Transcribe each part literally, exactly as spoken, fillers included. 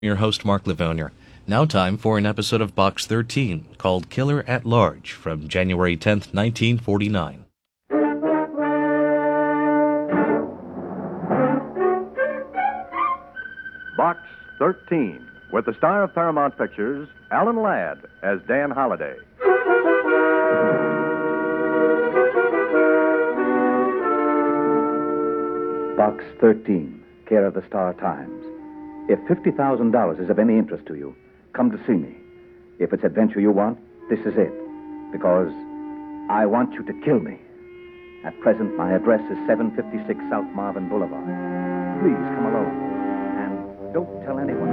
Your host, Mark Livonia. Now time for an episode of Box thirteen, called Killer at Large, from January tenth, nineteen forty-nine. Box thirteen, with the star of Paramount Pictures, Alan Ladd, as Dan Holliday. Box thirteen, care of the Star Times. If fifty thousand dollars is of any interest to you, come to see me. If it's adventure you want, this is it. Because I want you to kill me. At present, my address is seven fifty-six South Marvin Boulevard. Please come alone. And don't tell anyone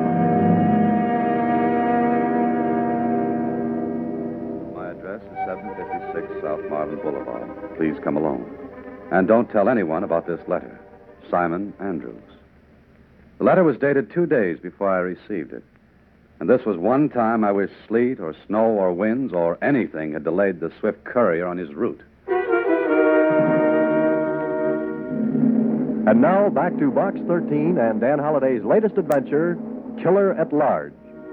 about My address is seven fifty-six South Marvin Boulevard. Please come alone. And don't tell anyone about this letter. Simon Andrews. The letter was dated two days before I received it. And this was one time I wish sleet or snow or winds or anything had delayed the swift courier on his route. And now, back to Box thirteen and Dan Holliday's latest adventure, Killer at Large.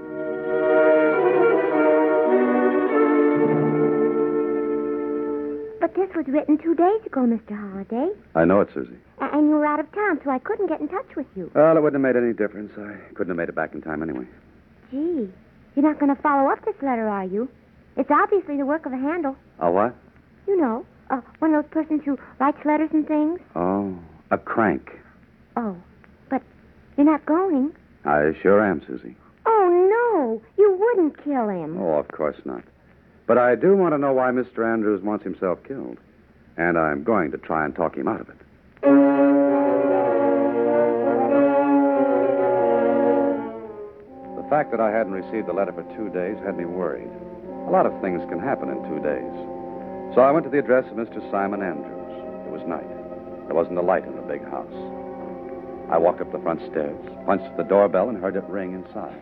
But this was written two days ago, Mister Holliday. I know it, Susie. A- And you were out of town, so I couldn't get in touch with you. Well, it wouldn't have made any difference. I couldn't have made it back in time anyway. Gee, you're not going to follow up this letter, are you? It's obviously the work of a handle. A what? You know, uh, one of those persons who writes letters and things. Oh, a crank. Oh, but you're not going. I sure am, Susie. Oh, no, you wouldn't kill him. Oh, of course not. But I do want to know why Mister Andrews wants himself killed. And I'm going to try and talk him out of it. The fact that I hadn't received the letter for two days had me worried. A lot of things can happen in two days. So I went to the address of Mister Simon Andrews. It was night. There wasn't a light in the big house. I walked up the front stairs, punched the doorbell, and heard it ring inside.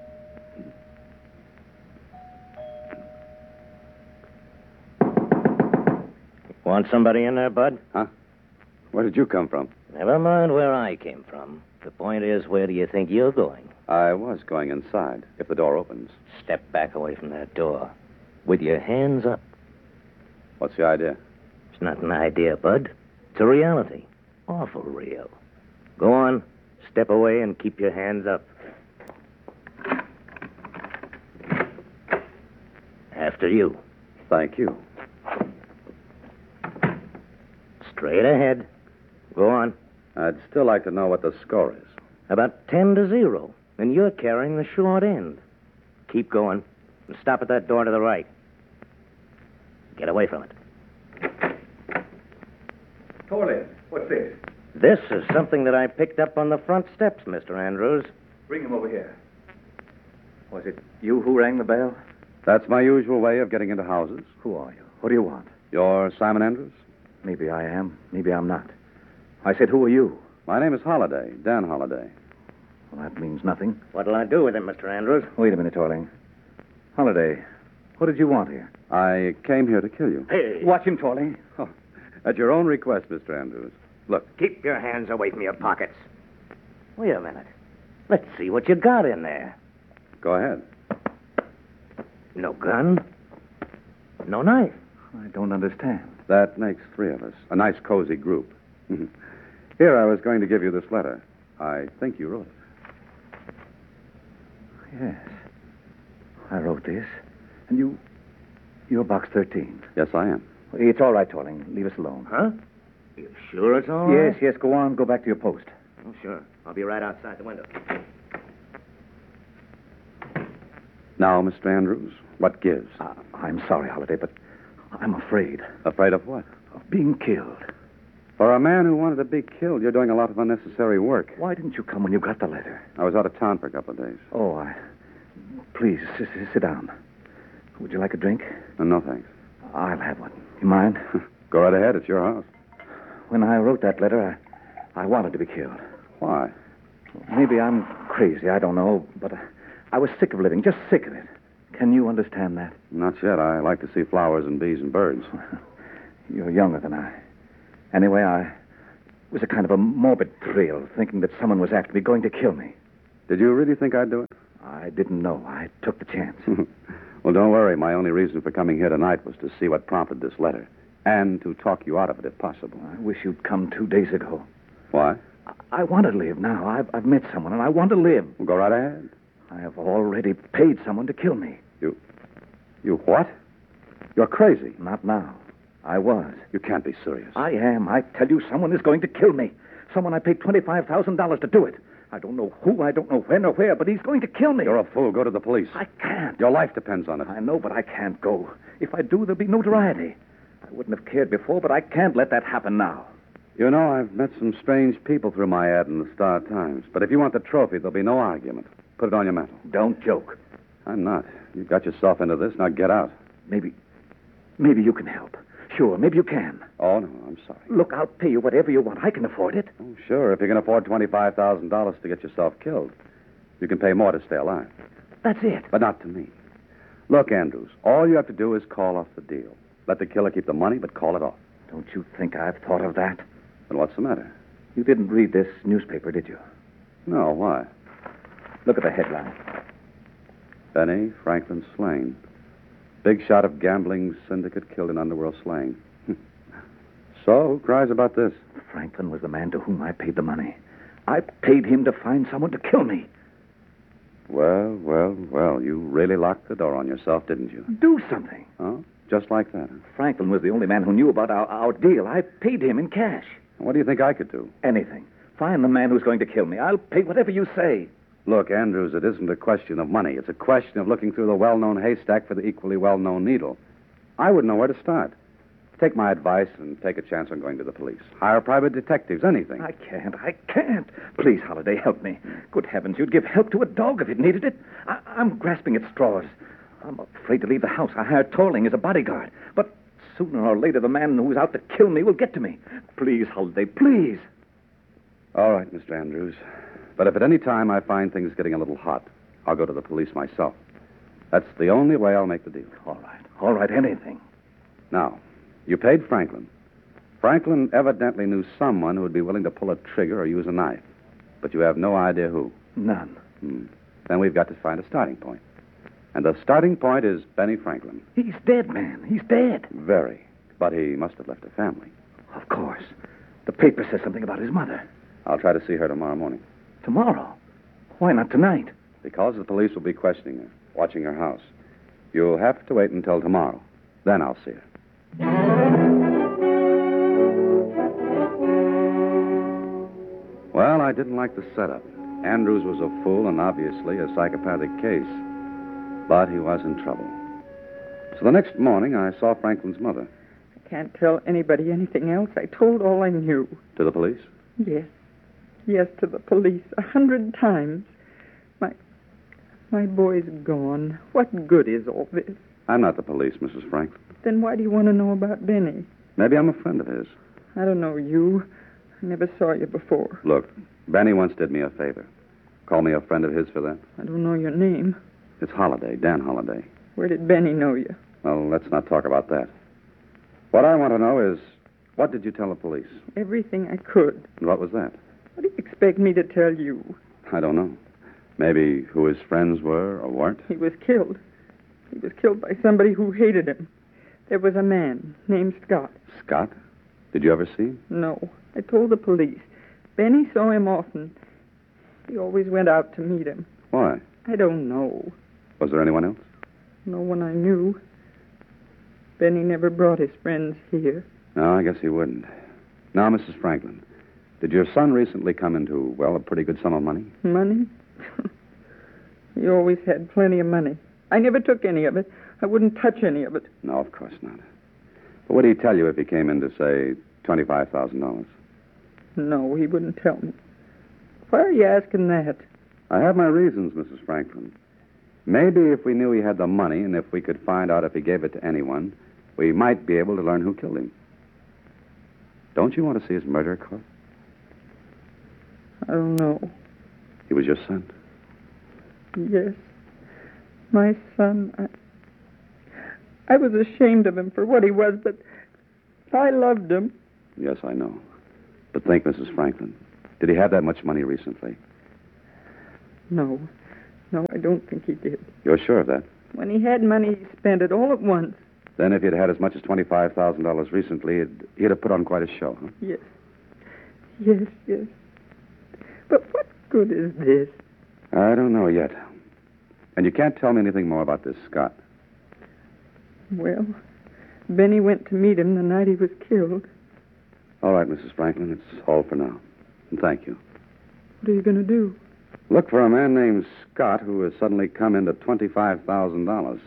Want somebody in there, Bud? Huh? Where did you come from? Never mind where I came from. The point is, where do you think you're going? I was going inside, if the door opens. Step back away from that door. With your hands up. What's the idea? It's not an idea, Bud. It's a reality. Awful real. Go on. Step away and keep your hands up. After you. Thank you. Straight ahead. Go on. I'd still like to know what the score is. About ten to zero. And you're carrying the short end. Keep going. And stop at that door to the right. Get away from it. Torley, what's this? This is something that I picked up on the front steps, Mister Andrews. Bring him over here. Was it you who rang the bell? That's my usual way of getting into houses. Who are you? What do you want? You're Simon Andrews? Maybe I am. Maybe I'm not. I said, who are you? My name is Holliday, Dan Holliday. Well, that means nothing. What'll I do with him, Mister Andrews? Wait a minute, Torling. Holiday, what did you want here? I came here to kill you. Hey, Watch him, Torling. Oh, at your own request, Mister Andrews. Look, keep your hands away from your pockets. Wait a minute. Let's see what you got in there. go ahead. No gun. No knife. I don't understand. That makes three of us. A nice, cozy group. Here, I was going to give you this letter. I think you wrote it. Yes. I wrote this. And you... You're Box thirteen. Yes, I am. It's all right, Torling. Leave us alone. Huh? You sure it's all right? Yes, yes, go on. Go back to your post. Oh, sure. I'll be right outside the window. Now, Mister Andrews, what gives? Uh, I'm sorry, Holiday, but I'm afraid Afraid of what? of being killed. For a man who wanted to be killed, you're doing a lot of unnecessary work. Why didn't you come when you got the letter? I was out of town for a couple of days. Oh, I... Please, sit, sit down. Would you like a drink? Uh, no, thanks. I'll have one. You mind? Go right ahead. It's your house. When I wrote that letter, I, I wanted to be killed. Why? Maybe I'm crazy, I don't know, but I, I was sick of living, just sick of it. Can you understand that? Not yet. I like to see flowers and bees and birds. You're younger than I. Anyway, I... It was a kind of a morbid thrill, thinking that someone was after me, going to kill me. Did you really think I'd do it? I didn't know. I took the chance. Well, don't worry. My only reason for coming here tonight was to see what prompted this letter. And to talk you out of it, if possible. I wish you'd come two days ago. Why? I, I want to live now. I've, I've met someone, and I want to live. Well, go right ahead. I have already paid someone to kill me. You... You what? You're crazy. Not now. I was. You can't be serious. I am. I tell you, someone is going to kill me. Someone I paid twenty-five thousand dollars to do it. I don't know who, I don't know when or where, but he's going to kill me. You're a fool. Go to the police. I can't. Your life depends on it. I know, but I can't go. If I do, there'll be notoriety. I wouldn't have cared before, but I can't let that happen now. You know, I've met some strange people through my ad in the Star Times. But if you want the trophy, there'll be no argument. Put it on your mantle. Don't joke. I'm not. You've got yourself into this. Now get out. Maybe, maybe you can help. Sure, maybe you can. Oh, no, I'm sorry. Look, I'll pay you whatever you want. I can afford it. Oh, sure, if you can afford twenty-five thousand dollars to get yourself killed. You can pay more to stay alive. That's it. But not to me. Look, Andrews, all you have to do is call off the deal. Let the killer keep the money, but call it off. Don't you think I've thought of that? Then what's the matter? You didn't read this newspaper, did you? No, why? Look at the headline. Benny Franklin slain. Big shot of gambling syndicate killed in underworld slaying. So, who cries about this? Franklin was the man to whom I paid the money. I paid him to find someone to kill me. Well, well, well, you really locked the door on yourself, didn't you? Do something. Huh? Just like that, huh? Franklin was the only man who knew about our, our deal. I paid him in cash. What do you think I could do? Anything. Find the man who's going to kill me. I'll pay whatever you say. Look, Andrews, it isn't a question of money. It's a question of looking through the well-known haystack for the equally well-known needle. I wouldn't know where to start. Take my advice and take a chance on going to the police. Hire private detectives, anything. I can't. I can't. Please, Holliday, help me. Good heavens, you'd give help to a dog if it needed it. I- I'm grasping at straws. I'm afraid to leave the house. I hired Torling as a bodyguard. But sooner or later, the man who's out to kill me will get to me. Please, Holliday, please. All right, Mister Andrews. But if at any time I find things getting a little hot, I'll go to the police myself. That's the only way I'll make the deal. All right. All right, anything. Now, you paid Franklin. Franklin evidently knew someone who would be willing to pull a trigger or use a knife. But you have no idea who. None. Hmm. Then we've got to find a starting point. And the starting point is Benny Franklin. He's dead, man. He's dead. Very. But he must have left a family. Of course. The paper says something about his mother. I'll try to see her tomorrow morning. Tomorrow? Why not tonight? Because the police will be questioning her, watching her house. You'll have to wait until tomorrow. Then I'll see her. Well, I didn't like the setup. Andrews was a fool and obviously a psychopathic case. But he was in trouble. So the next morning, I saw Franklin's mother. I can't tell anybody anything else. I told all I knew. To the police? Yes. Yes, to the police. A hundred times. My... My boy's gone. What good is all this? I'm not the police, Missus Franklin. Then why do you want to know about Benny? Maybe I'm a friend of his. I don't know you. I never saw you before. Look, Benny once did me a favor. Call me a friend of his for that? I don't know your name. It's Holliday, Dan Holliday. Where did Benny know you? Well, let's not talk about that. What I want to know is, what did you tell the police? Everything I could. And what was that? What do you expect me to tell you? I don't know. Maybe who his friends were or weren't? He was killed. He was killed by somebody who hated him. There was a man named Scott. Scott? Did you ever see him? No. I told the police. Benny saw him often. He always went out to meet him. Why? I don't know. Was there anyone else? No one I knew. Benny never brought his friends here. No, I guess he wouldn't. Now, Missus Franklin, did your son recently come into, well, a pretty good sum of money? Money? He always had plenty of money. I never took any of it. I wouldn't touch any of it. No, of course not. But what did he tell you if he came in to say twenty-five thousand dollars? No, he wouldn't tell me. Why are you asking that? I have my reasons, Missus Franklin. Maybe if we knew he had the money and if we could find out if he gave it to anyone, we might be able to learn who killed him. Don't you want to see his murder caught? I don't know. He was your son? Yes. My son. I, I was ashamed of him for what he was, but I loved him. Yes, I know. But think, Missus Franklin, did he have that much money recently? No. No, I don't think he did. You're sure of that? When he had money, he spent it all at once. Then if he'd had as much as twenty-five thousand dollars recently, he'd, he'd have put on quite a show, huh? Yes. Yes, yes. But what good is this? I don't know yet. And you can't tell me anything more about this Scott. Well, Benny went to meet him the night he was killed. All right, Missus Franklin, it's all for now. And thank you. What are you going to do? Look for a man named Scott who has suddenly come into twenty-five thousand dollars.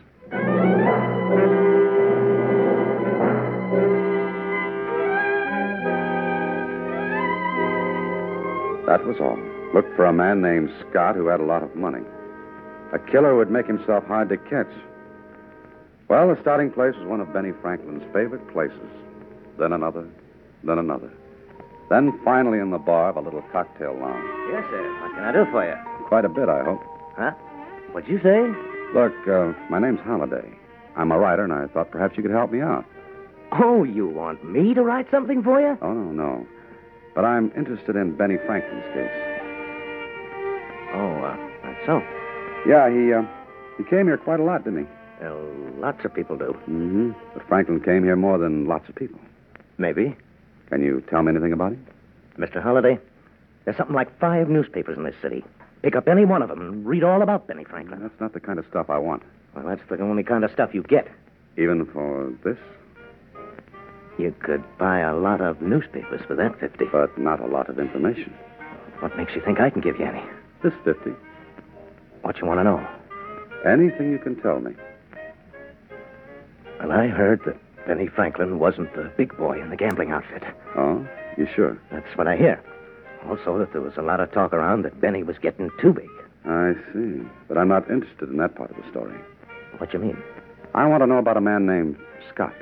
That was all. Look for a man named Scott who had a lot of money. A killer would make himself hard to catch. Well, the starting place was one of Benny Franklin's favorite places. Then another, then another. Then finally in the bar of a little cocktail lounge. Yes, sir. What can I do for you? Quite a bit, I hope. Huh? What'd you say? Look, uh, my name's Holliday. I'm a writer, and I thought perhaps you could help me out. Oh, you want me to write something for you? Oh, no, no. But I'm interested in Benny Franklin's case. Oh, uh, that's so. Yeah, he, uh, he came here quite a lot, didn't he? Well, lots of people do. Mm-hmm. But Franklin came here more than lots of people. Maybe. Can you tell me anything about him? Mister Holliday, there's something like five newspapers in this city. Pick up any one of them and read all about Benny Franklin. That's not the kind of stuff I want. Well, that's the only kind of stuff you get. Even for this? You could buy a lot of newspapers for that fifty. But not a lot of information. What makes you think I can give you any? This fifty. What you want to know? Anything you can tell me. Well, I heard that Benny Franklin wasn't the big boy in the gambling outfit. Oh? You sure? That's what I hear. Also, that there was a lot of talk around that Benny was getting too big. I see. But I'm not interested in that part of the story. What you mean? I want to know about a man named Scott.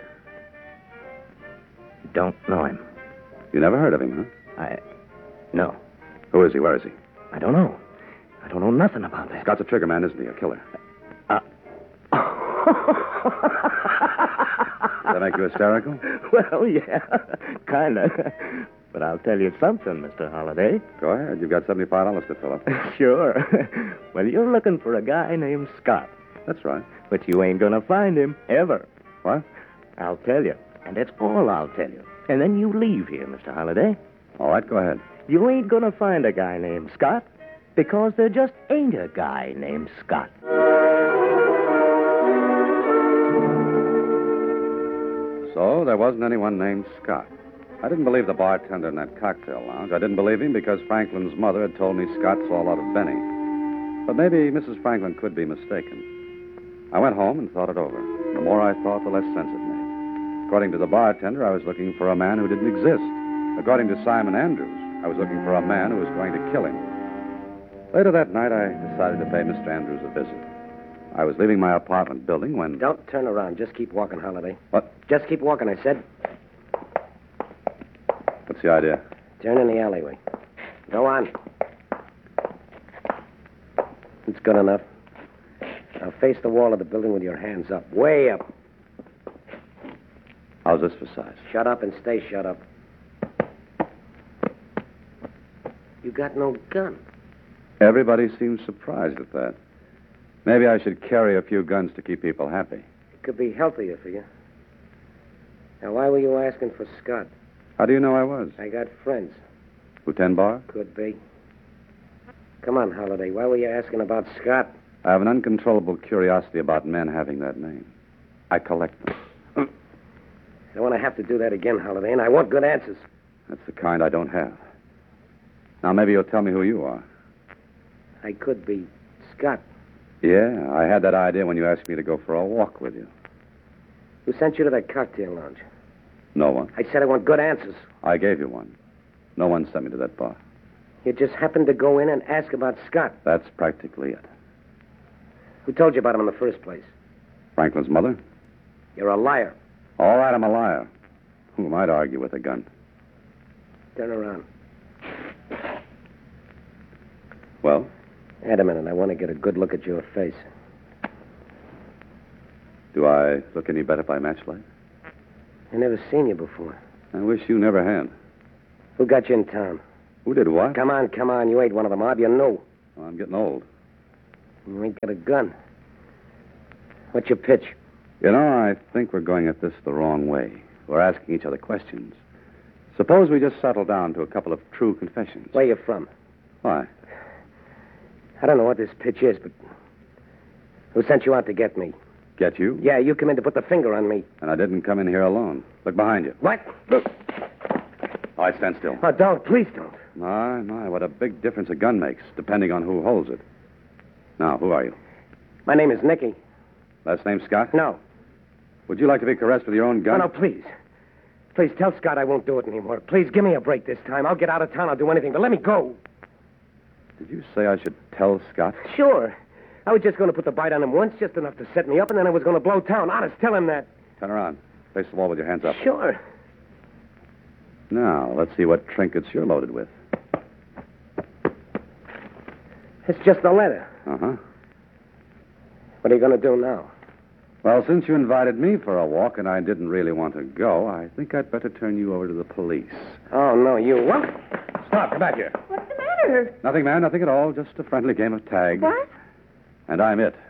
Don't know him. You never heard of him, huh? I... No. Who is he? Where is he? I don't know. I don't know nothing about that. Scott's a trigger man, isn't he? A killer. Uh... Does that make you hysterical? Well, yeah. Kind of. But I'll tell you something, Mister Holliday. Go ahead. You've got seventy-five dollars to fill up. Sure. Well, you're looking for a guy named Scott. That's right. But you ain't gonna find him, ever. What? I'll tell you. And that's all I'll tell you. And then you leave here, Mister Holliday. All right, go ahead. You ain't gonna find a guy named Scott because there just ain't a guy named Scott. So there wasn't anyone named Scott. I didn't believe the bartender in that cocktail lounge. I didn't believe him because Franklin's mother had told me Scott saw a lot of Benny. But maybe Missus Franklin could be mistaken. I went home and thought it over. The more I thought, the less sense it made. According to the bartender, I was looking for a man who didn't exist. According to Simon Andrews, I was looking for a man who was going to kill him. Later that night, I decided to pay Mister Andrews a visit. I was leaving my apartment building when... Don't turn around. Just keep walking, Holliday. What? Just keep walking, I said. What's the idea? Turn in the alleyway. Go on. It's good enough. Now face the wall of the building with your hands up. Way up. How's this for size? Shut up and stay shut up. You got no gun. Everybody seems surprised at that. Maybe I should carry a few guns to keep people happy. It could be healthier for you. Now, why were you asking for Scott? How do you know I was? I got friends. Lieutenant Barr? Could be. Come on, Holliday. Why were you asking about Scott? I have an uncontrollable curiosity about men having that name. I collect them. I don't want to have to do that again, Holliday, and I want good answers. That's the kind I don't have. Now, maybe you'll tell me who you are. I could be Scott. Yeah, I had that idea when you asked me to go for a walk with you. Who sent you to that cocktail lounge? No one. I said I want good answers. I gave you one. No one sent me to that bar. You just happened to go in and ask about Scott. That's practically it. Who told you about him in the first place? Franklin's mother? You're a liar. All right, I'm a liar. Who am I to argue with a gun? Turn around. Well? Wait a minute. I want to get a good look at your face. Do I look any better by matchlight? I never seen you before. I wish you never had. Who got you in town? Who did what? Come on, come on. You ain't one of the mob. You know. Well, I'm getting old. You ain't got a gun. What's your pitch? You know, I think we're going at this the wrong way. We're asking each other questions. Suppose we just settle down to a couple of true confessions. Where you from? Why? I don't know what this pitch is, but who sent you out to get me? Get you? Yeah, you come in to put the finger on me. And I didn't come in here alone. Look behind you. What? Look. All right, stand still. Oh, don't. Please don't. My, my, what a big difference a gun makes, depending on who holds it. Now, who are you? My name is Nicky. Last name Scott? No. Would you like to be caressed with your own gun? No, no, please. Please, tell Scott I won't do it anymore. Please, give me a break this time. I'll get out of town. I'll do anything, but let me go. Did you say I should tell Scott? Sure. I was just going to put the bite on him once, just enough to set me up, and then I was going to blow town. Honest, tell him that. Turn around. Face the wall with your hands up. Sure. Now, let's see what trinkets you're loaded with. It's just a letter. Uh-huh. What are you going to do now? Well, since you invited me for a walk and I didn't really want to go, I think I'd better turn you over to the police. Oh, no, you what? Stop. Come back here. What's the matter? Nothing, man. Nothing at all. Just a friendly game of tag. What? And I'm it.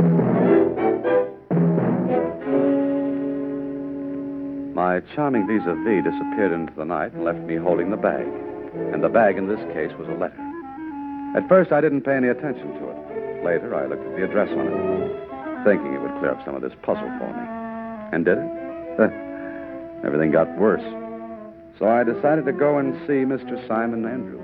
My charming vis-a-vis disappeared into the night and left me holding the bag. And the bag in this case was a letter. At first, I didn't pay any attention to it. Later, I looked at the address on it, thinking it would clear up some of this puzzle for me. And did it? Everything got worse. So I decided to go and see Mister Simon Andrews.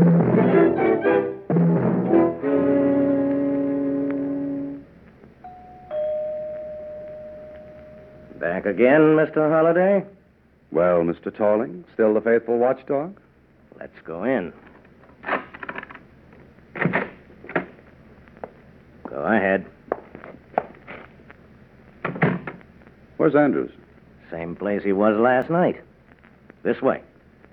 Back again, Mister Holliday? Well, Mister Torling, still the faithful watchdog? Let's go in. Go ahead. Where's Andrews? Same place he was last night. This way.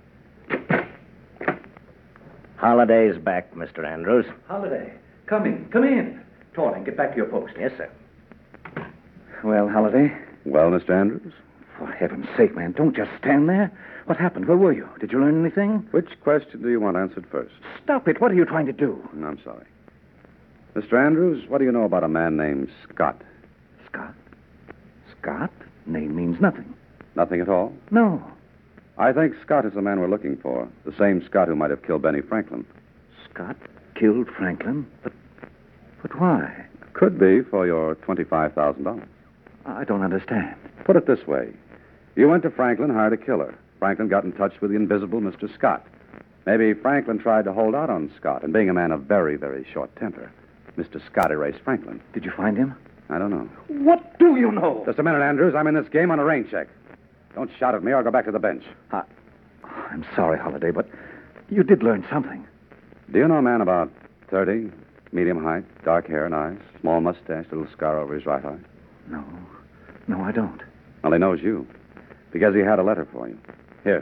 Holliday's back, Mister Andrews. Holiday, come in, come in. Torling, get back to your post. Yes, sir. Well, Holiday, Well, Mister Andrews? for heaven's sake, man, don't just stand there. What happened? Where were you? Did you learn anything? Which question do you want answered first? Stop it. What are you trying to do? I'm sorry. Mister Andrews, what do you know about a man named Scott? Scott? Scott? Name means nothing. Nothing at all? No. I think Scott is the man we're looking for. The same Scott who might have killed Benny Franklin. Scott killed Franklin? But, but why? Could be for your twenty-five thousand dollars. I don't understand. Put it this way. You went to Franklin, hired a killer. Franklin got in touch with the invisible Mister Scott. Maybe Franklin tried to hold out on Scott, and being a man of very, very short temper, Mister Scott erased Franklin. Did you find him? I don't know. What do you know? Just a minute, Andrews. I'm in this game on a rain check. Don't shout at me or I'll go back to the bench. I, I'm sorry, Holiday, but you did learn something. Do you know a man about thirty, medium height, dark hair and eyes, small mustache, little scar over his right eye? No. No, I don't. Well, he knows you, because he had a letter for you. Here.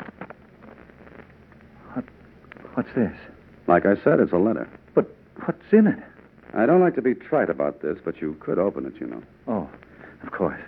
What, what's this? Like I said, it's a letter. But what's in it? I don't like to be trite about this, but you could open it, you know. Oh, of course.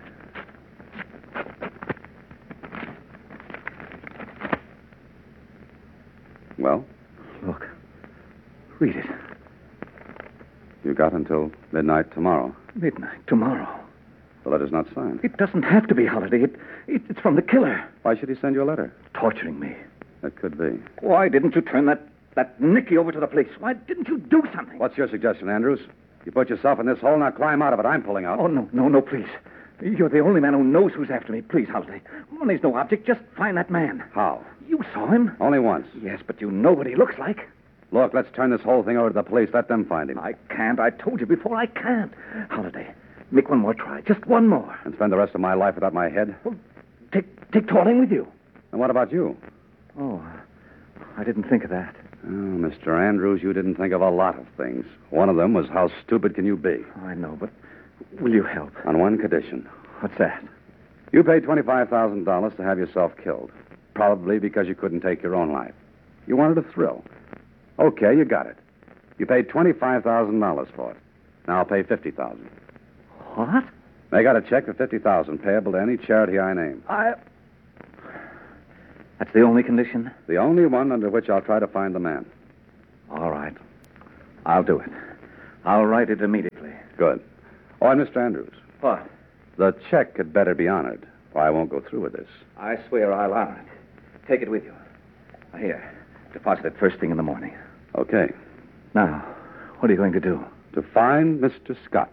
Well, Look. Read it. you got until midnight tomorrow. Midnight tomorrow. The letter's not signed. It doesn't have to be, Holiday. It, it, it's from the killer. Why should he send you a letter? Torturing me. That could be. Why didn't you turn that, that Nicky over to the police? Why didn't you do something? What's your suggestion, Andrews? You put yourself in this hole, now climb out of it. I'm pulling out. Oh, no, no, no, please. You're the only man who knows who's after me. Please, Holiday. Money's no object. Just find that man. How? You saw him? Only once. Yes, but you know what he looks like. Look, let's turn this whole thing over to the police. Let them find him. I can't. I told you before, I can't. Holiday, make one more try. Just one more. And spend the rest of my life without my head? Well, take, take Torling with you. And what about you? Oh, I didn't think of that. Oh, Mister Andrews, you didn't think of a lot of things. One of them was how stupid can you be? I know, but will you help? On one condition. What's that? You paid twenty-five thousand dollars to have yourself killed. Probably because you couldn't take your own life. You wanted a thrill. Okay, you got it. You paid twenty-five thousand dollars for it. Now I'll pay fifty thousand dollars. What? They got a check for fifty thousand dollars payable to any charity I name. I... That's the only condition? The only one under which I'll try to find the man. All right. I'll do it. I'll write it immediately. Good. Oh, and Mister Andrews, What? the check had better be honored, or I won't go through with this. I swear I'll honor it. Take it with you. Here, deposit it first thing in the morning. Okay. Now, what are you going to do? To find Mister Scott.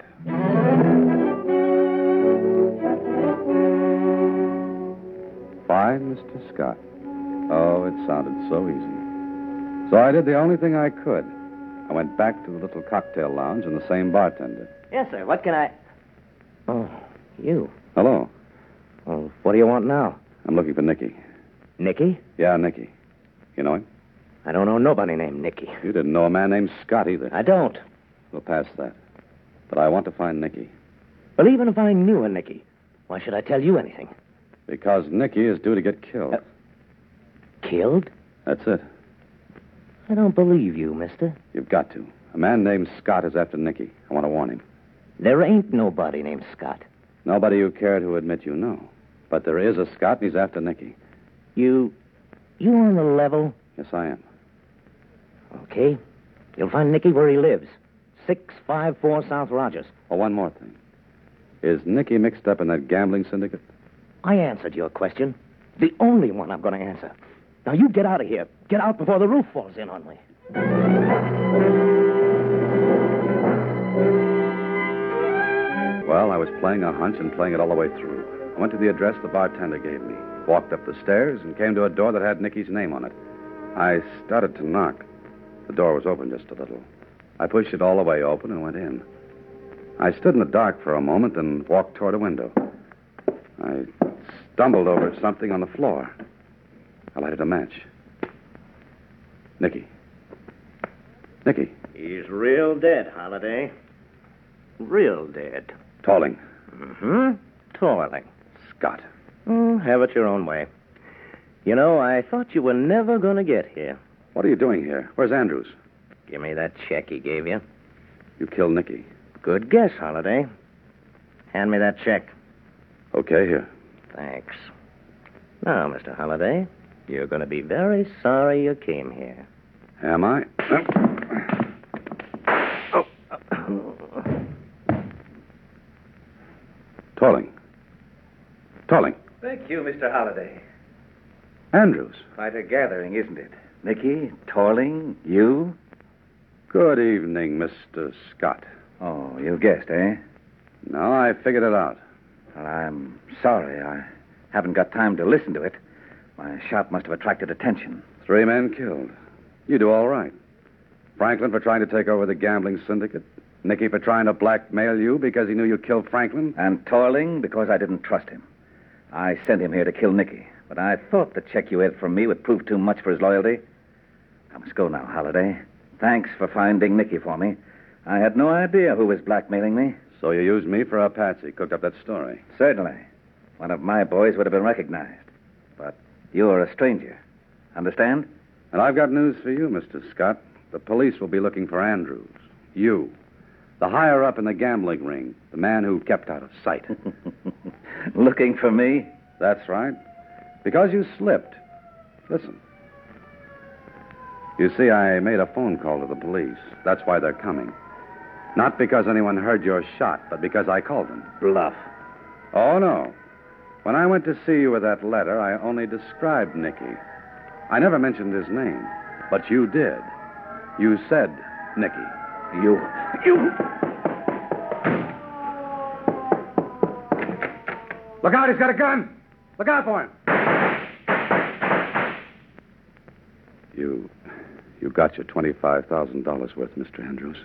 Find Mister Scott. Oh, it sounded so easy. So I did the only thing I could. I went back to the little cocktail lounge and the same bartender. Yes, sir. What can I... Oh, you. Hello. Well, what do you want now? I'm looking for Nicky. Nicky? Yeah, Nicky. You know him? I don't know nobody named Nicky. You didn't know a man named Scott either. I don't. We'll pass that. But I want to find Nicky. Well, even if I knew a Nicky, why should I tell you anything? Because Nicky is due to get killed. Uh, Killed? That's it. I don't believe you, mister. You've got to. A man named Scott is after Nicky. I want to warn him. There ain't nobody named Scott. Nobody you care to admit you know. But there is a Scott, and he's after Nicky. You... you on the level? Yes, I am. Okay. You'll find Nicky where he lives. six five four South Rogers. Oh, one more thing. Is Nicky mixed up in that gambling syndicate? I answered your question. The only one I'm going to answer. Now, you get out of here. Get out before the roof falls in on me. Well, I was playing a hunch and playing it all the way through. I went to the address the bartender gave me, walked up the stairs, and came to a door that had Nicky's name on it. I started to knock. The door was open just a little. I pushed it all the way open and went in. I stood in the dark for a moment and walked toward a window. I stumbled over something on the floor. I lighted a match. Nicky. Nicky. He's real dead, Holiday. Real dead. Talling. Mm-hmm. Toiling. Scott. Oh, have it your own way. You know, I thought you were never going to get here. What are you doing here? Where's Andrews? Give me that check he gave you. You killed Nicky. Good guess, Holiday. Hand me that check. Okay, here. Thanks. Now, Mister Holiday, you're going to be very sorry you came here. Am I? Oh. Talling. Talling. Thank you, Mister Holliday. Andrews. Quite a gathering, isn't it? Nicky, Torling, you. Good evening, Mister Scott. Oh, you guessed, eh? No, I figured it out. Well, I'm sorry. I haven't got time to listen to it. My shot must have attracted attention. Three men killed. You do all right. Franklin for trying to take over the gambling syndicate. Nicky for trying to blackmail you because he knew you killed Franklin. And Torling because I didn't trust him. I sent him here to kill Nicky, but I thought the check you had from me would prove too much for his loyalty. I must go now, Holliday. Thanks for finding Nicky for me. I had no idea who was blackmailing me. So you used me for a patsy, cooked up that story. Certainly. One of my boys would have been recognized. But you're a stranger. Understand? And I've got news for you, Mister Scott. The police will be looking for Andrews. You. The higher up in the gambling ring. The man who kept out of sight. Looking for me? That's right. Because you slipped. Listen. You see, I made a phone call to the police. That's why they're coming. Not because anyone heard your shot, but because I called them. Bluff. Oh, no. When I went to see you with that letter, I only described Nicky. I never mentioned his name. But you did. You said Nicky. You... You... Look out, he's got a gun! Look out for him! You... You got your twenty-five thousand dollars worth, Mister Andrews.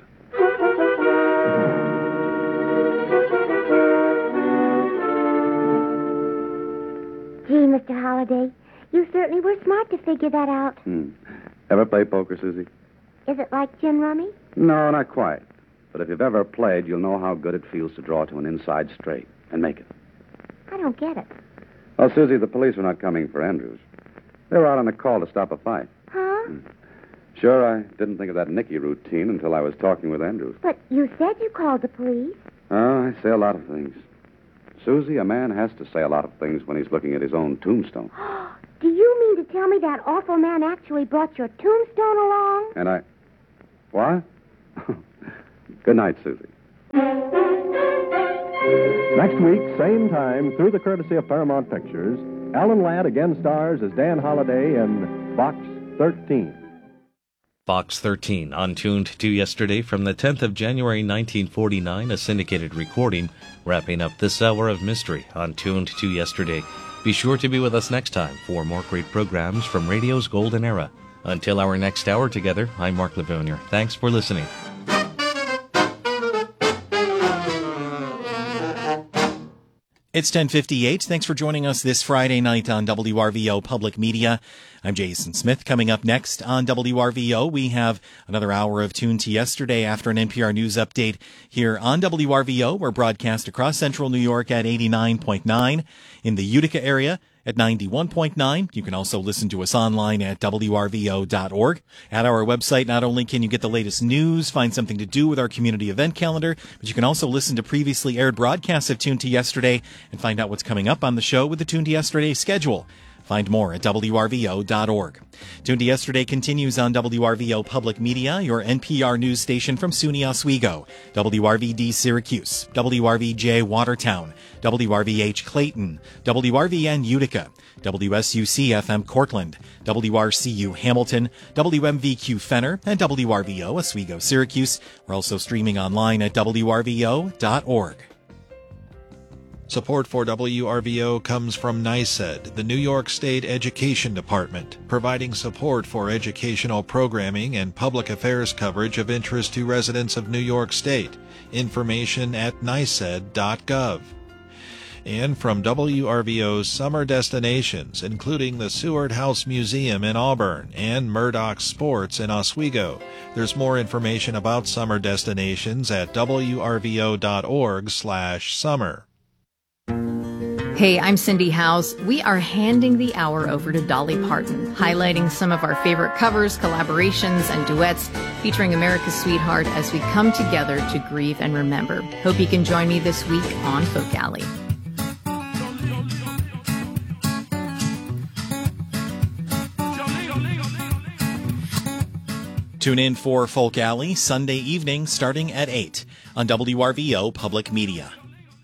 Gee, Mister Holliday, you certainly were smart to figure that out. Hmm. Ever play poker, Susie? Is it like gin rummy? No, not quite. But if you've ever played, you'll know how good it feels to draw to an inside straight and make it. I don't get it. Well, Susie, the police were not coming for Andrews. They were out on a call to stop a fight. Huh? Hmm. Sure, I didn't think of that Nicky routine until I was talking with Andrews. But you said you called the police. Oh, I say a lot of things. Susie, a man has to say a lot of things when he's looking at his own tombstone. Do you mean to tell me that awful man actually brought your tombstone along? And I... What? Good night, Susie. Next week, same time, through the courtesy of Paramount Pictures, Alan Ladd again stars as Dan Holliday in Box thirteen. Box thirteen, untuned to yesterday from the tenth of January nineteen forty-nine, a syndicated recording, wrapping up this hour of mystery on Tuned to Yesterday. Be sure to be with us next time for more great programs from radio's golden era. Until our next hour together, I'm Mark Lavounier. Thanks for listening. It's ten fifty-eight. Thanks for joining us this Friday night on W R V O Public Media. I'm Jason Smith. Coming up next on W R V O, we have another hour of Tune to Yesterday after an N P R News update here on W R V O. We're broadcast across central New York at eighty-nine point nine, in the Utica area at ninety-one point nine. You can also listen to us online at W R V O dot org. At our website, not only can you get the latest news, find something to do with our community event calendar, but you can also listen to previously aired broadcasts of Tune to Yesterday and find out what's coming up on the show with the Tune to Yesterday schedule. Find more at W R V O dot org. Tune to Yesterday continues on W R V O Public Media, your N P R news station from SUNY Oswego, W R V D Syracuse, W R V J Watertown, W R V H Clayton, W R V N Utica, W S U C F M Cortland, W R C U Hamilton, W M V Q Fenner, and W R V O Oswego Syracuse. We're also streaming online at W R V O dot org. Support for W R V O comes from NYSED, the New York State Education Department, providing support for educational programming and public affairs coverage of interest to residents of New York State. Information at N Y S E D dot gov. And from W R V O's summer destinations, including the Seward House Museum in Auburn and Murdoch Sports in Oswego. There's more information about summer destinations at W R V O dot org slash summer. Hey, I'm Cindy House. We are handing the hour over to Dolly Parton, highlighting some of our favorite covers, collaborations, and duets featuring America's Sweetheart as we come together to grieve and remember. Hope you can join me this week on Folk Alley. Tune in for Folk Alley Sunday evening starting at eight on W R V O Public Media.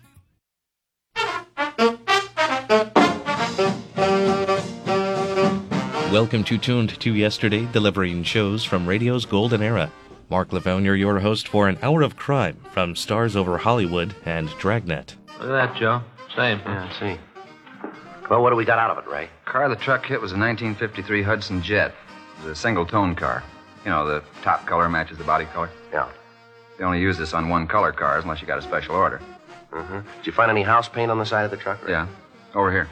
Welcome to Tuned to Yesterday, delivering shows from radio's golden era. Mark Lavounier, your host for an hour of crime from Stars Over Hollywood and Dragnet. Look at that, Joe. Same. Yeah, I see. Well, what do we got out of it, Ray? Car the truck hit was a nineteen fifty-three Hudson Jet. It was a single-tone car. You know, the top color matches the body color. Yeah. They only use this on one-color cars unless you got a special order. Mm-hmm. Did you find any house paint on the side of the truck, Ray? Yeah. Over here.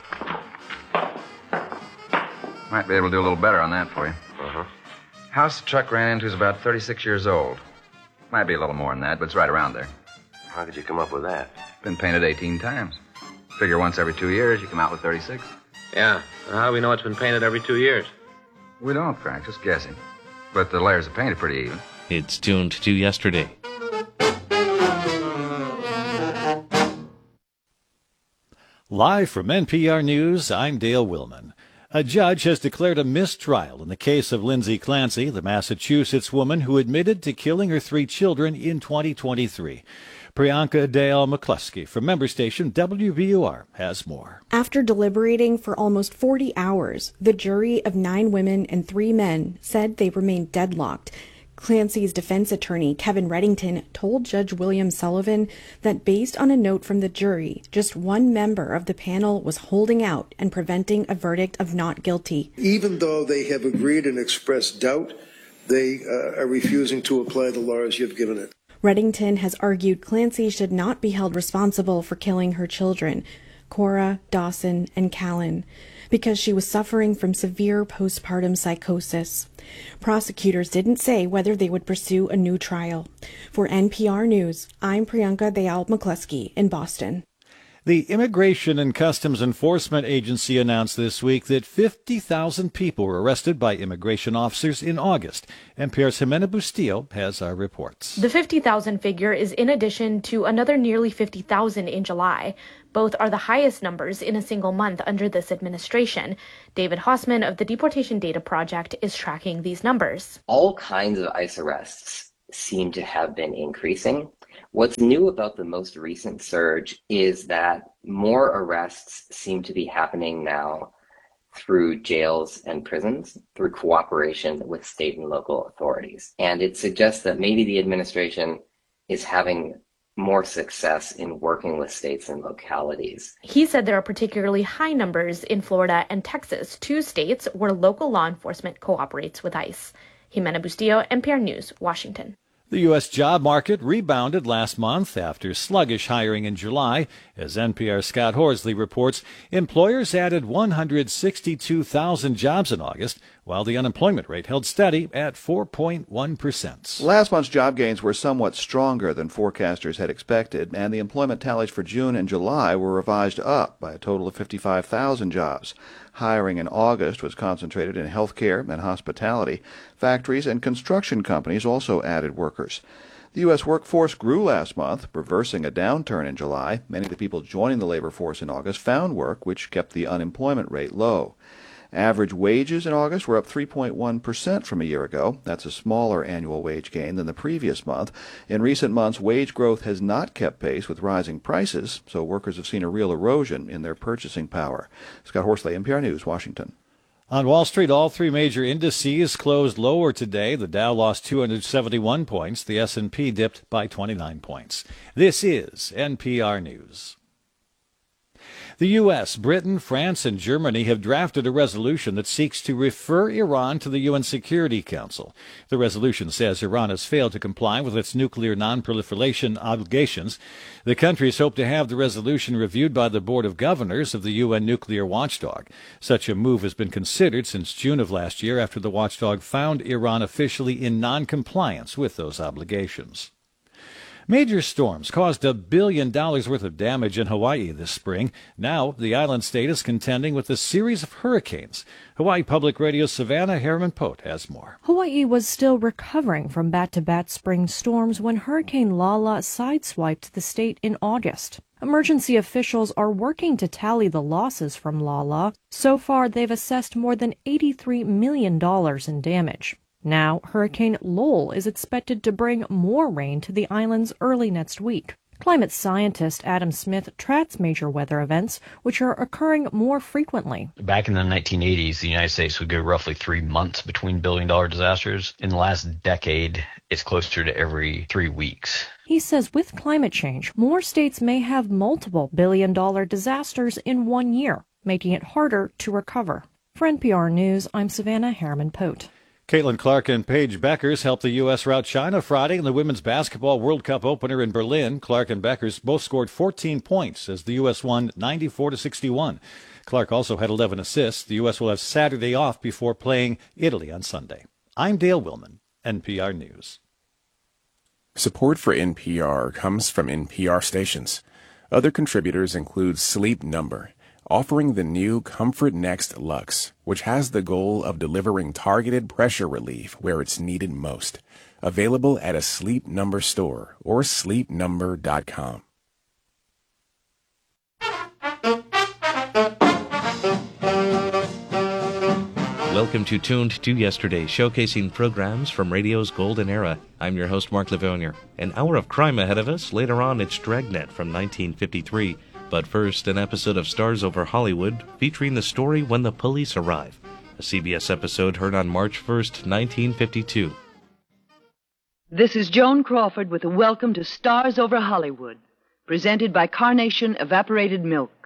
Might be able to do a little better on that for you. Uh-huh. House the truck ran into is about thirty-six years old. Might be a little more than that, but it's right around there. How could you come up with that? Been painted eighteen times. Figure once every two years you come out with thirty-six. Yeah. How do we know it's been painted every two years? We don't, Frank. Just guessing. But the layers of paint are pretty even. It's Tuned to Yesterday. Live from N P R News, I'm Dale Willman. A judge has declared a mistrial in the case of Lindsay Clancy, the Massachusetts woman who admitted to killing her three children in twenty twenty-three. Priyanka Dayal McCluskey from member station W B U R has more. After deliberating for almost forty hours, the jury of nine women and three men said they remained deadlocked. Clancy's defense attorney, Kevin Reddington, told Judge William Sullivan that based on a note from the jury, just one member of the panel was holding out and preventing a verdict of not guilty. Even though they have agreed and expressed doubt, they uh, are refusing to apply the law as you've given it. Reddington has argued Clancy should not be held responsible for killing her children, Cora, Dawson, and Callan, because she was suffering from severe postpartum psychosis. Prosecutors didn't say whether they would pursue a new trial. For N P R News, I'm Priyanka Dayal McCluskey in Boston. The Immigration and Customs Enforcement Agency announced this week that fifty thousand people were arrested by immigration officers in August. N P R's Jimena Bustillo has our reports. The fifty thousand figure is in addition to another nearly fifty thousand in July. Both are the highest numbers in a single month under this administration. David Hossman of the Deportation Data Project is tracking these numbers. All kinds of ICE arrests seem to have been increasing. What's new about the most recent surge is that more arrests seem to be happening now through jails and prisons, through cooperation with state and local authorities. And it suggests that maybe the administration is having more success in working with states and localities. He said there are particularly high numbers in Florida and Texas, two states where local law enforcement cooperates with ICE. Jimena Bustillo, N P R News, Washington. The U S job market rebounded last month after sluggish hiring in July. As N P R's Scott Horsley reports, employers added one hundred sixty-two thousand jobs in August, while the unemployment rate held steady at four point one percent. Last month's job gains were somewhat stronger than forecasters had expected, and the employment tallies for June and July were revised up by a total of fifty-five thousand jobs. Hiring in August was concentrated in healthcare and hospitality. Factories and construction companies also added workers. The U S workforce grew last month, reversing a downturn in July. Many of the people joining the labor force in August found work, which kept the unemployment rate low. Average wages in August were up three point one percent from a year ago. That's a smaller annual wage gain than the previous month. In recent months, wage growth has not kept pace with rising prices, so workers have seen a real erosion in their purchasing power. Scott Horsley, N P R News, Washington. On Wall Street, all three major indices closed lower today. The Dow lost two hundred seventy-one points. The S and P dipped by twenty-nine points. This is N P R News. The U S, Britain, France, and Germany have drafted a resolution that seeks to refer Iran to the U N Security Council. The resolution says Iran has failed to comply with its nuclear non-proliferation obligations. The countries hope to have the resolution reviewed by the Board of Governors of the U N nuclear watchdog. Such a move has been considered since June of last year after the watchdog found Iran officially in non-compliance with those obligations. Major storms caused a billion dollars worth of damage in Hawaii this spring. Now, the island state is contending with a series of hurricanes. Hawaii Public Radio's Savannah Harriman-Pote has more. Hawaii was still recovering from bat-to-bat spring storms when Hurricane Lala sideswiped the state in August. Emergency officials are working to tally the losses from Lala. So far, they've assessed more than eighty-three million dollars in damage. Now, Hurricane Lowell is expected to bring more rain to the islands early next week. Climate scientist Adam Smith tracks major weather events, which are occurring more frequently. Back in the nineteen eighties, the United States would go roughly three months between billion-dollar disasters. In the last decade, it's closer to every three weeks. He says with climate change, more states may have multiple billion-dollar disasters in one year, making it harder to recover. For N P R News, I'm Savannah Harriman-Pote. Caitlin Clark and Paige Beckers helped the U S rout China Friday in the Women's Basketball World Cup opener in Berlin. Clark and Beckers both scored fourteen points as the U S won ninety-four to sixty-one. Clark also had eleven assists. The U S will have Saturday off before playing Italy on Sunday. I'm Dale Willman, N P R News. Support for N P R comes from N P R stations. Other contributors include Sleep Number, offering the new Comfort Next Luxe, which has the goal of delivering targeted pressure relief where it's needed most. Available at a Sleep Number store or sleep number dot com. Welcome to Tuned to Yesterday, showcasing programs from radio's golden era. I'm your host, Mark Livonia. An hour of crime ahead of us. Later on, it's Dragnet from nineteen fifty-three. But first, an episode of Stars Over Hollywood featuring the story When the Police Arrive, a C B S episode heard on March first, nineteen fifty-two. This is Joan Crawford with a welcome to Stars Over Hollywood, presented by Carnation Evaporated Milk.